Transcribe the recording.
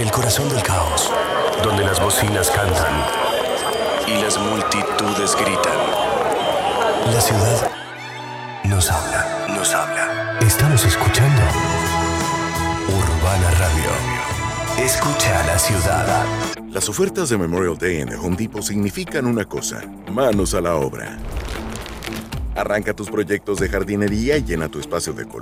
el corazón del caos, donde las bocinas cantan y las multitudes gritan. La ciudad nos habla, nos habla. Estamos escuchando Urbana Radio. Escucha a la ciudad. Las ofertas de Memorial Day en The Home Depot significan una cosa: manos a la obra. Arranca tus proyectos de jardinería y llena tu espacio de color